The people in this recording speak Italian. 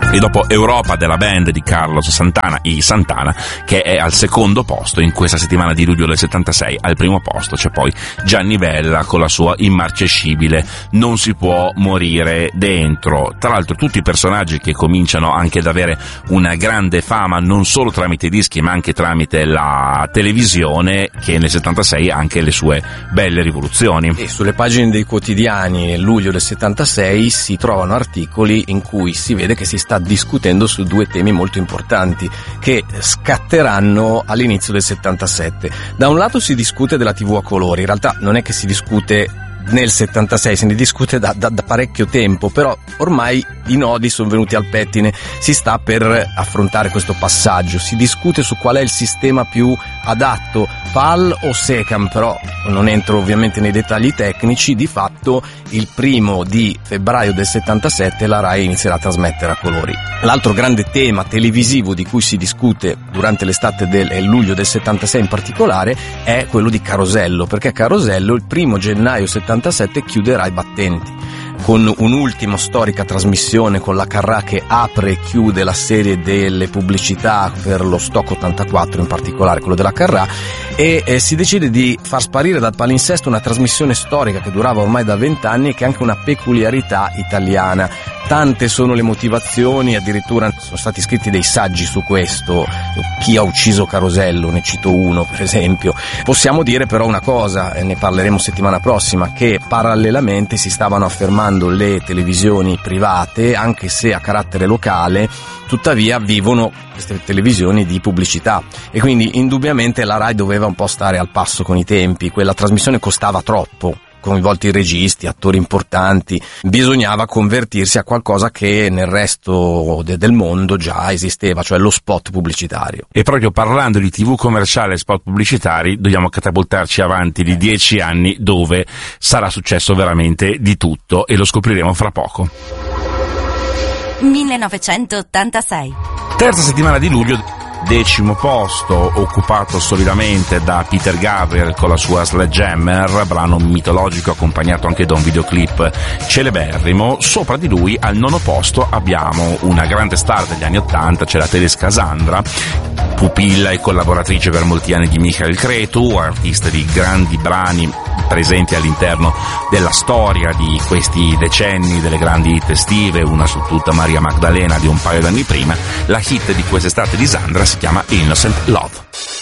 E dopo Europa della band di Carlos Santana, i Santana, che è al secondo posto in questa settimana di luglio del 76, al primo posto c'è poi Gianni Vella con la sua immarcescibile Non si può morire dentro. Tra l'altro tutti i personaggi che cominciano anche ad avere una grande fama non solo tramite i dischi ma anche tramite la televisione, che nel 76 ha anche le sue belle rivoluzioni. E sulle pagine dei quotidiani nel luglio del 76 si trovano articoli in cui si vede che si sta discutendo su due temi molto importanti che scatteranno all'inizio del 77. Da un lato si discute della TV a colori, in realtà non è che si discute nel 76, se ne discute da parecchio tempo, però ormai i nodi sono venuti al pettine, si sta per affrontare questo passaggio, si discute su qual è il sistema più adatto, PAL o SECAM, però non entro ovviamente nei dettagli tecnici. Di fatto il 1 di febbraio del 77 la RAI inizierà a trasmettere a colori. L'altro grande tema televisivo di cui si discute durante l'estate e luglio del 76 in particolare è quello di Carosello, perché Carosello il 1 gennaio 77 chiuderà i battenti con un'ultima storica trasmissione con la Carrà che apre e chiude la serie delle pubblicità per lo Stock 84, in particolare quello della Carrà, e si decide di far sparire dal palinsesto una trasmissione storica che durava ormai da 20 anni e che ha anche una peculiarità italiana. Tante sono le motivazioni, addirittura sono stati scritti dei saggi su questo, chi ha ucciso Carosello, ne cito uno per esempio. Possiamo dire però una cosa, e ne parleremo settimana prossima, che parallelamente si stavano affermando le televisioni private, anche se a carattere locale, tuttavia vivono queste televisioni di pubblicità e quindi indubbiamente la RAI doveva un po' stare al passo con i tempi, quella trasmissione costava troppo, coinvolti i registi, attori importanti, bisognava convertirsi a qualcosa che nel resto del mondo già esisteva, cioè lo spot pubblicitario. E proprio parlando di TV commerciale e spot pubblicitari dobbiamo catapultarci avanti di 10 anni dove sarà successo veramente di tutto e lo scopriremo fra poco. 1986. Terza settimana di luglio, 10° posto, occupato solidamente da Peter Gabriel con la sua Sledgehammer, brano mitologico accompagnato anche da un videoclip celeberrimo. Sopra di lui al 9° posto abbiamo una grande star degli anni 80, c'è la tedesca Sandra, pupilla e collaboratrice per molti anni di Michael Cretu, artista di grandi brani presenti all'interno della storia di questi decenni, delle grandi hit estive, una su tutta Maria Magdalena di un paio d'anni prima. La hit di quest'estate di Sandra si chiama Innocent Love.